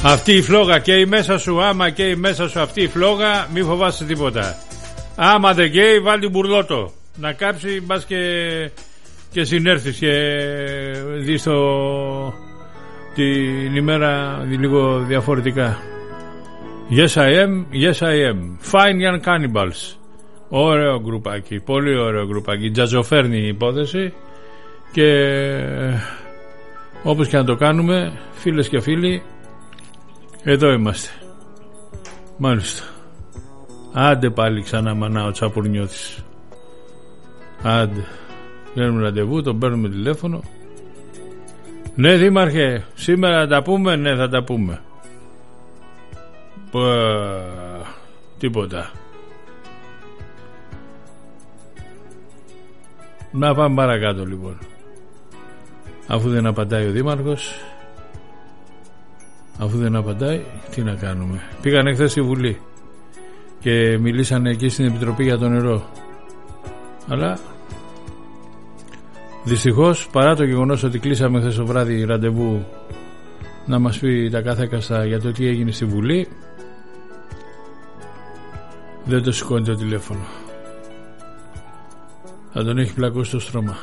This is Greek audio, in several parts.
Αυτή η φλόγα καίει μέσα σου. Άμα καίει μέσα σου αυτή η φλόγα, μη φοβάσαι τίποτα. Άμα δεν καίει, βάλει την μπουρλότο να κάψει, μπας και συνέρθεις και δεις την ημέρα λίγο διαφορετικά. Yes I am, yes I am. Fine Young Cannibals. Ωραίο γκρουπάκι, πολύ ωραίο γκρουπάκι. Τζαζοφέρνη η υπόθεση. Και όπως και να το κάνουμε, φίλες και φίλοι, εδώ είμαστε. Μάλιστα. Άντε πάλι ξανά μανά ο Τσαπουρνιώτης. Άντε. Παίρνουμε ραντεβού, τον παίρνουμε τηλέφωνο. Ναι δήμαρχε, σήμερα θα τα πούμε. Ναι θα τα πούμε. Τίποτα. Να πάμε παρακάτω λοιπόν. Αφού δεν απαντάει ο δήμαρχος, αφού δεν απαντάει, τι να κάνουμε. Πήγανε χθες στη Βουλή και μιλήσανε εκεί στην Επιτροπή για το νερό. Αλλά δυστυχώς, παρά το γεγονός ότι κλείσαμε χθες το βράδυ ραντεβού να μας πει τα κάθεκαστα για το τι έγινε στη Βουλή, δεν το σηκώνει το τηλέφωνο. Θα τον έχει πλακώσει το στρώμα.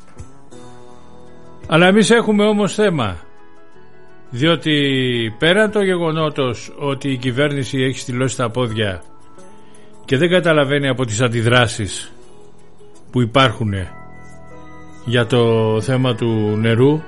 Αλλά εμείς έχουμε όμως θέμα, διότι πέραν το γεγονότος ότι η κυβέρνηση έχει στυλώσει τα πόδια και δεν καταλαβαίνει από τις αντιδράσεις που υπάρχουν για το θέμα του νερού,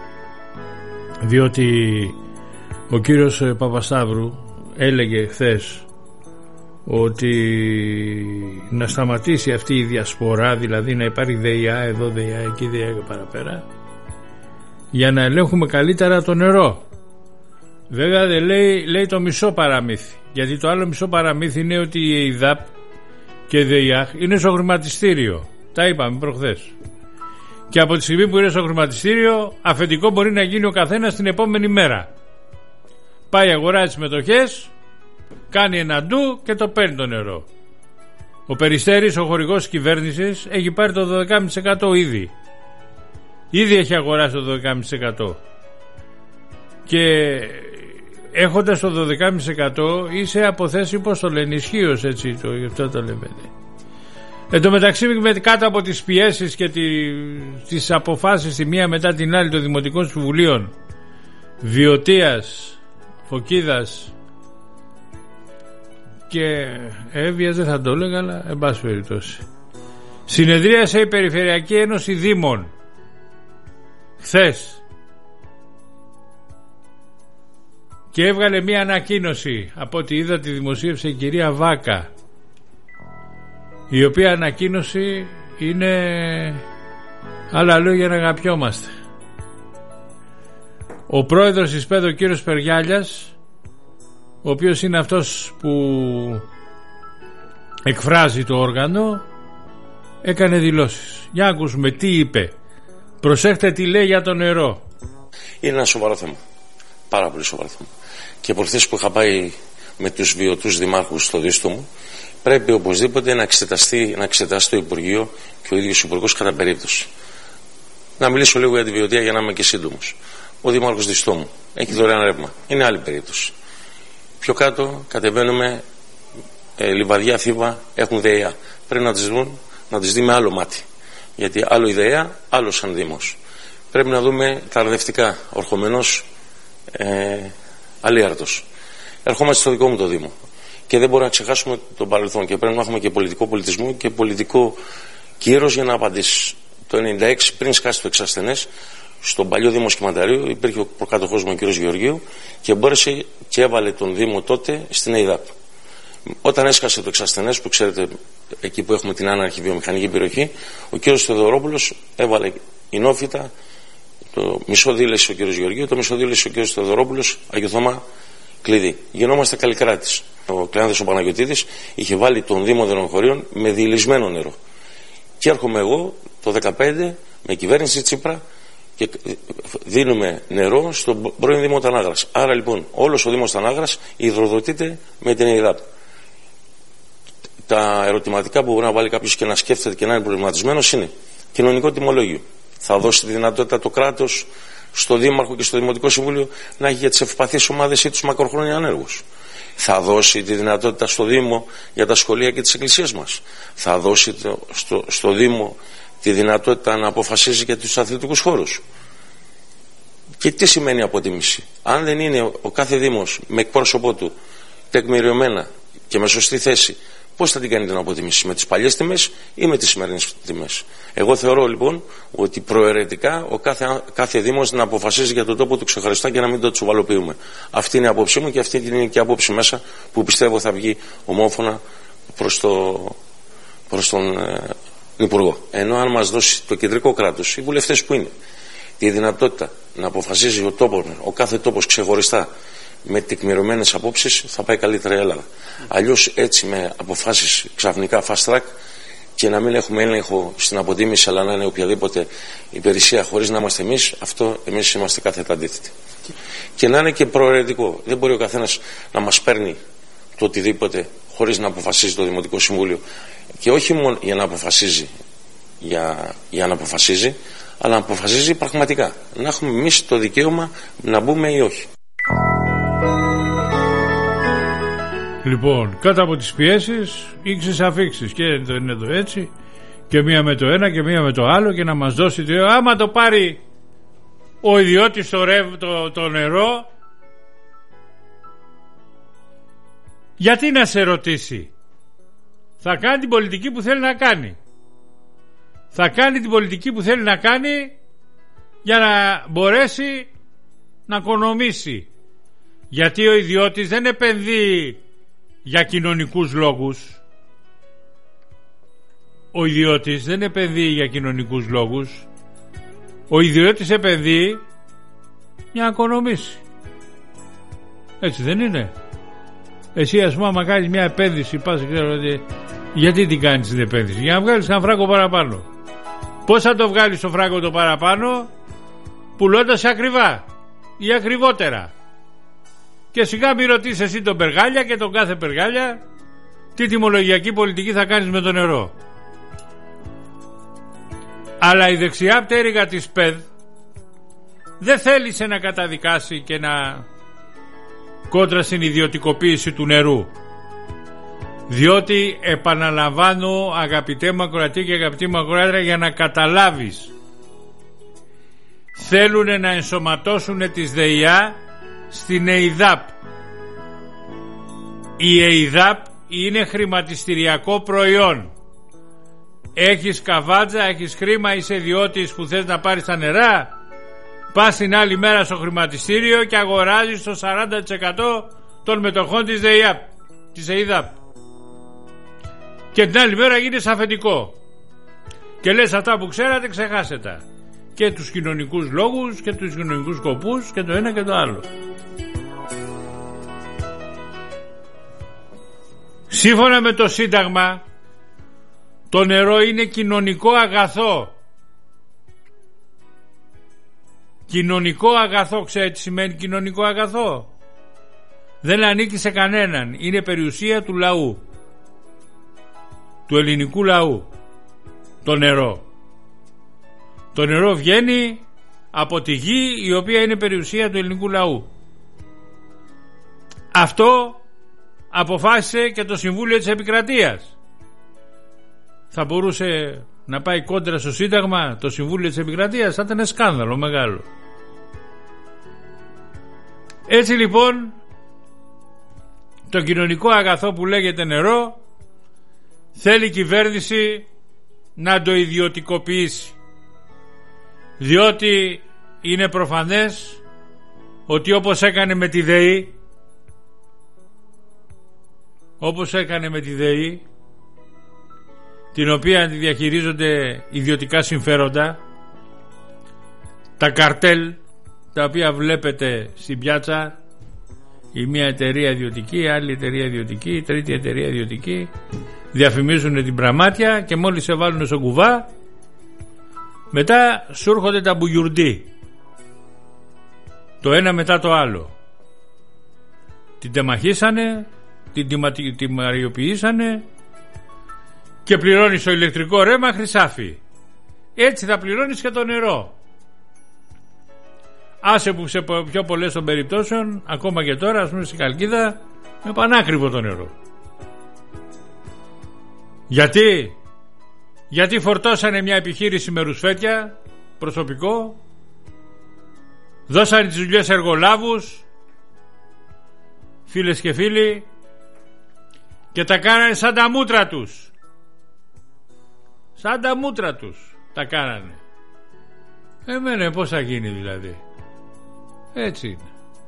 διότι ο κύριος Παπασταύρου έλεγε χθες ότι να σταματήσει αυτή η διασπορά, δηλαδή να υπάρχει ΔΕΙΑ εδώ, ΔΕΙΑ εκεί, ΔΕΙΑ και παραπέρα, για να ελέγχουμε καλύτερα το νερό. Βέβαια δεν λέει το μισό παραμύθι, γιατί το άλλο μισό παραμύθι είναι ότι η ΕΙΔΑΠ και η ΔΕΙΑΧ είναι στο χρηματιστήριο. Τα είπαμε προχθές. Και από τη στιγμή που είναι στο χρηματιστήριο, αφεντικό μπορεί να γίνει ο καθένας την επόμενη μέρα. Πάει αγοράζει τις μετοχές, κάνει ένα ντου και το παίρνει το νερό. Ο Περιστέρης, ο χορηγός της κυβέρνησης, έχει πάρει το 12,5% ήδη. Ήδη έχει αγοράσει το 12,5%. Και έχοντας το 12,5% είσαι από θέση, πώς το λένε, ισχύος, έτσι, γι' αυτό το λέμε. Εν τω μεταξύ, κάτω από τις πιέσεις και τις αποφάσεις τη μία μετά την άλλη των Δημοτικών Συμβουλίων, Βιωτίας, Φωκίδας και Εύβοιας, δεν θα το έλεγα, αλλά εν πάση περιπτώσει, συνεδρίασε η Περιφερειακή Ένωση Δήμων χθες και έβγαλε μία ανακοίνωση, από ό,τι είδα τη δημοσίευσε η κυρία Βάκα, η οποία ανακοίνωση είναι άλλα λόγια να αγαπιόμαστε. Ο πρόεδρος της ΠΕΔ, ο κύριος Περιάλιας, ο οποίος είναι αυτός που εκφράζει το όργανο, έκανε δηλώσεις. Για να ακούσουμε τι είπε. Προσέχτε τι λέει για το νερό. Είναι ένα σοβαρό θέμα. Πάρα πολύ σοβαρό θέμα. Και από χθες που είχα πάει με τους βιωτούς δημάρχους στο δίστο μου, πρέπει οπωσδήποτε να εξεταστεί το Υπουργείο και ο ίδιος Υπουργός κατά περίπτωση. Να μιλήσω λίγο για τη βιωτεία για να είμαι και σύντομος. Ο Δήμαρχος Διστό μου έχει δωρεάν ρεύμα. Είναι άλλη περίπτωση. Πιο κάτω κατεβαίνουμε, Λιβαδιά, Θήβα έχουν ΔΕΙΑ. Πρέπει να τις δουν, να τις δει με άλλο μάτι. Γιατί άλλο η ΔΕΙΑ, άλλο σαν Δήμος. Πρέπει να δούμε τα αρδευτικά. Ορχομενός, αλίαρτος. Ερχόμαστε στο δικό μου το Δήμο. Και δεν μπορούμε να ξεχάσουμε τον παρελθόν. Και πρέπει να έχουμε και πολιτικό πολιτισμό και πολιτικό κύρος για να απαντήσει. Το 1996, πριν σκάσει το εξασθενές, στον παλιό Δήμο Σχηματαρίου υπήρχε ο προκάτοχός μου, ο κ. Γεωργίου, και μπόρεσε και έβαλε τον Δήμο τότε στην ΕΙΔΑΠ. Όταν έσκασε το εξασθενές, που ξέρετε, εκεί που έχουμε την άναρχη βιομηχανική περιοχή, ο κ. Θεοδωρόπουλος έβαλε ινόφυτα, το μισό δήλεσε ο κ. Γεωργίου, το μισό δήλεσε ο κ. Θεοδωρόπουλος, Αγιο Θωμά, κλειδί. Γινόμαστε Καλλικράτης. Ο Κλεάνθης ο Παναγιωτίδης είχε βάλει τον Δήμο Δενοχωρίων με διηλυσμένο νερό. Και έρχομαι εγώ το 2015 με κυβέρνηση Τσίπρα και δίνουμε νερό στον πρώην Δήμο Τανάγρας. Άρα λοιπόν όλος ο Δήμος Τανάγρας υδροδοτείται με την ΕΙΔΑΠ. Τα ερωτηματικά που μπορεί να βάλει κάποιος και να σκέφτεται και να είναι προβληματισμένος είναι κοινωνικό τιμολόγιο. Θα δώσει τη δυνατότητα το κράτος στο Δήμαρχο και στο Δημοτικό Συμβούλιο να έχει για τις ευπαθείς ομάδες ή τους μακροχρόνια ανέργους. Θα δώσει τη δυνατότητα στο Δήμο για τα σχολεία και τις εκκλησίες μας. Θα δώσει στο Δήμο τη δυνατότητα να αποφασίζει για τους αθλητικούς χώρους. Και τι σημαίνει αποτίμηση? Αν δεν είναι ο κάθε Δήμος με εκπρόσωπό του τεκμηριωμένα και με σωστή θέση, πώς θα την κάνει την αποτίμηση? Με τις παλιές τιμές ή με τις σημερινές τιμές? Εγώ θεωρώ λοιπόν ότι προαιρετικά ο κάθε Δήμος να αποφασίζει για τον τόπο του ξεχωριστά και να μην το τσουβαλοποιούμε. Αυτή είναι η απόψη μου και αυτή είναι και η απόψη μέσα που πιστεύω θα βγει ομόφωνα προς τον Υπουργό. Ενώ αν μας δώσει το κεντρικό κράτος, οι βουλευτές που είναι, τη δυνατότητα να αποφασίζει ο κάθε τόπος ξεχωριστά με τεκμηριωμένες απόψεις, θα πάει καλύτερα η Ελλάδα. Αλλιώς έτσι με αποφάσεις ξαφνικά fast track και να μην έχουμε έλεγχο στην αποτίμηση, αλλά να είναι οποιαδήποτε υπηρεσία χωρίς να είμαστε εμείς, αυτό εμείς είμαστε κάθετα αντίθετοι. Και να είναι και προαιρετικό. Δεν μπορεί ο καθένας να μας παίρνει το οτιδήποτε χωρίς να αποφασίζει το Δημοτικό Συμβούλιο. Και όχι μόνο για να αποφασίζει για να αποφασίζει, αλλά να αποφασίζει πραγματικά. Να έχουμε εμείς το δικαίωμα να μπούμε ή όχι. Λοιπόν, κάτω από τις πιέσεις, ήξεις αφήξεις, και είναι το έτσι, και μία με το ένα και μία με το άλλο, και να μας δώσει άμα το πάρει ο ιδιώτης το νερό, γιατί να σε ρωτήσει? Θα κάνει την πολιτική που θέλει να κάνει. Θα κάνει την πολιτική που θέλει να κάνει για να μπορέσει να οικονομήσει. Γιατί ο ιδιώτης δεν επενδύει για κοινωνικούς λόγους. Ο ιδιώτης δεν επενδύει για κοινωνικούς λόγους. Ο ιδιώτης επενδύει για να οικονομήσει. Έτσι δεν είναι? Εσύ ας πούμε άμα κάνεις μια επένδυση, πας και ξέρω γιατί την κάνεις την επένδυση? Για να βγάλεις ένα φράγκο παραπάνω. Πώς θα το βγάλεις το φράγκο το παραπάνω? Πουλώντας ακριβά ή ακριβότερα. Και σιγά μην ρωτήσεις εσύ τον Περγάλια και τον κάθε Περγάλια τι τιμολογιακή πολιτική θα κάνεις με το νερό. Αλλά η δεξιά πτέρυγα της ΠΕΔ δεν θέλησε να καταδικάσει και να κόντρα στην ιδιωτικοποίηση του νερού, διότι επαναλαμβάνω αγαπητέ Μακροατή και αγαπητή Μακροάτρα, για να καταλάβεις, θέλουν να ενσωματώσουν τις ΔΕΙΑ στην ΕΙΔΑΠ. Η ΕΙΔΑΠ είναι χρηματιστηριακό προϊόν. Έχεις καβάτζα, έχεις χρήμα, είσαι ιδιώτης που θες να πάρεις τα νερά, πας την άλλη μέρα στο χρηματιστήριο και αγοράζεις το 40% των μετοχών της ΕΙΔΑΠ. Και την άλλη μέρα γίνεις αφεντικό και λες αυτά που ξέρατε ξεχάστε τα, και τους κοινωνικούς λόγους και τους κοινωνικούς σκοπούς και το ένα και το άλλο. Σύμφωνα με το Σύνταγμα, το νερό είναι κοινωνικό αγαθό. Κοινωνικό αγαθό, ξέρετε τι σημαίνει κοινωνικό αγαθό? Δεν ανήκει σε κανέναν, είναι περιουσία του λαού, του ελληνικού λαού. Το νερό βγαίνει από τη γη, η οποία είναι περιουσία του ελληνικού λαού. Αυτό αποφάσισε και το Συμβούλιο της Επικρατείας. Θα μπορούσε να πάει κόντρα στο Σύνταγμα το Συμβούλιο της Επικρατείας? Θα ήταν σκάνδαλο μεγάλο. Έτσι λοιπόν, το κοινωνικό αγαθό που λέγεται νερό θέλει η κυβέρνηση να το ιδιωτικοποιήσει, διότι είναι προφανές ότι όπως έκανε με τη ΔΕΗ, την οποία τη διαχειρίζονται ιδιωτικά συμφέροντα, τα καρτέλ τα οποία βλέπετε στην πιάτσα, η μία εταιρεία ιδιωτική, η άλλη εταιρεία ιδιωτική, η τρίτη εταιρεία ιδιωτική, διαφημίζουν την πραμάτια και μόλις σε βάλουν στο κουβά, μετά σου έρχονται τα μπουγιουρντί, το ένα μετά το άλλο. Την τεμαχίσανε, την τιμαριοποιήσανε και πληρώνεις το ηλεκτρικό ρέμα χρυσάφι. Έτσι θα πληρώνεις και το νερό. άσε που σε πιο πολλές των περιπτώσεων, ακόμα και τώρα, ας πούμε στη Χαλκίδα, με πανάκριβο το νερό. Γιατί φορτώσανε μια επιχείρηση με ρουσφέτια προσωπικό, δώσανε τις δουλειές εργολάβους, φίλες και φίλοι, και τα κάνανε σαν τα μούτρα τους. Σαν τα μούτρα τους τα κάνανε. Εμένα πώς θα γίνει δηλαδή? Έτσι είναι.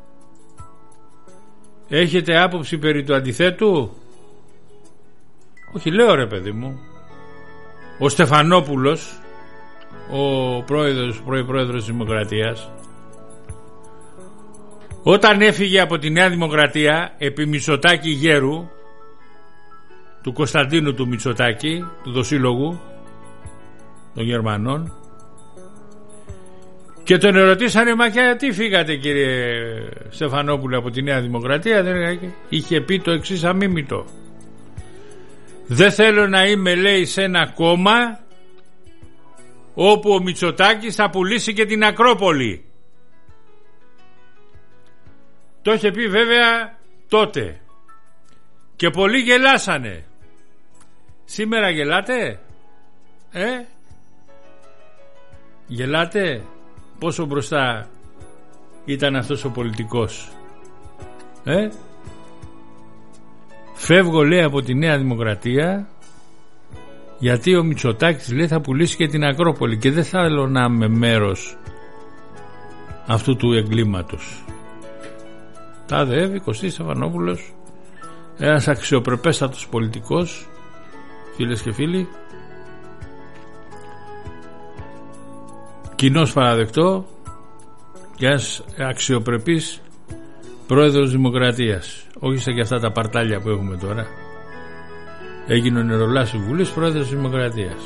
Έχετε άποψη περί του αντιθέτου? Όχι, λέω ρε παιδί μου. Ο Στεφανόπουλος, ο πρώην-πρόεδρος της Δημοκρατίας, όταν έφυγε από τη Νέα Δημοκρατία επί Μητσοτάκη γέρου, του Κωνσταντίνου του Μητσοτάκη, του δοσύλλογου των Γερμανών, και τον ερωτήσανε, μα γιατί φύγατε κύριε Στεφανόπουλο από τη Νέα Δημοκρατία? Είχε πει το εξής αμίμητο: δεν θέλω να είμαι, λέει, σε ένα κόμμα όπου ο Μητσοτάκης θα πουλήσει και την Ακρόπολη. Το είχε πει βέβαια τότε και πολλοί γελάσανε. Σήμερα γελάτε? Γελάτε? Πόσο μπροστά ήταν αυτός ο πολιτικός? Φεύγω, λέει, από τη Νέα Δημοκρατία γιατί ο Μητσοτάκης, λέει, θα πουλήσει και την Ακρόπολη και δεν θέλω να είμαι μέρος αυτού του εγκλήματος. Τάδε Κωστής Στεφανόπουλος, ένας αξιοπρεπέστατος πολιτικός, φίλες και φίλοι, κοινώς παραδεκτό, και ένας αξιοπρεπής πρόεδρος Δημοκρατίας, όχι σαν και αυτά τα παρτάλια που έχουμε τώρα. Έγινε ο Νερολάς του Βουλής πρόεδρος Δημοκρατίας.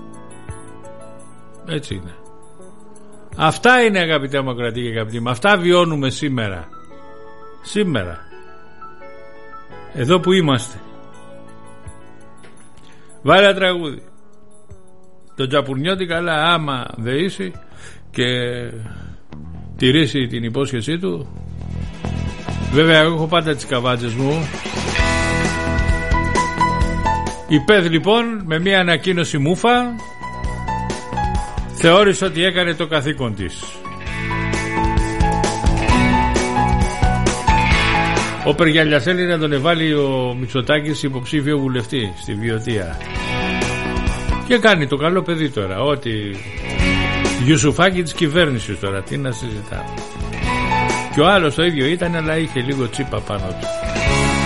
Έτσι είναι. Αυτά είναι, αγαπητέ Δημοκρατία και αγαπητοί μου. Αυτά βιώνουμε σήμερα. Εδώ που είμαστε. Βάλε ένα τραγούδι. Το Τζαπουνιώτη, καλά, άμα δεήσει και τηρήσει την υπόσχεσή του. Βέβαια εγώ έχω πάντα τις καβάτζες μου. Η ΠΕΔ λοιπόν με μια ανακοίνωση μούφα θεώρησε ότι έκανε το καθήκον της. Ο Περγιαλιάς θέλει να τον εβάλει ο Μητσοτάκης υποψήφιο βουλευτή στη Βιωτία. Και κάνει το καλό παιδί τώρα. Ότι Γιουσουφάκη της κυβέρνησης τώρα. Τι να συζητάμε. Και ο άλλος το ίδιο ήταν, αλλά είχε λίγο τσίπα πάνω του.